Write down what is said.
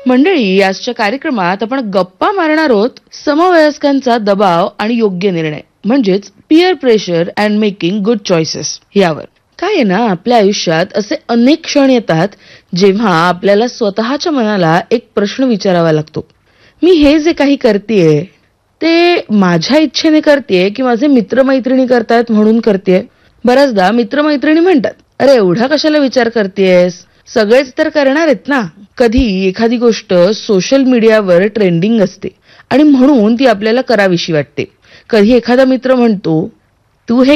मंडळी, आजच्या कार्यक्रमात आपण गप्पा मारणार आहोत समवयस्कांचा दबाव आणि योग्य निर्णय म्हणजेच peer pressure and making good choices यावर. काय आहे ना, आपल्या आयुष्यात असे अनेक क्षण येतात जेव्हा आपल्याला स्वतःच्या मनाला एक प्रश्न विचारावा लागतो. मी हे जे काही करतेय ते माझ्या इच्छेने करतेय की माझे मित्रमैत्रिणी करतायत म्हणून करतेय. बऱ्याचदा मित्रमैत्रिणी म्हणतात, अरे एवढा कशाला विचार करतेयस, सगळेच तर करणार आहेत ना. कधी एखादी गोष्ट सोशल मीडियावर ट्रेंडिंग असते आणि म्हणून ती आपल्याला करावीशी वाटते. कधी एखादा मित्र म्हणतो, तू हे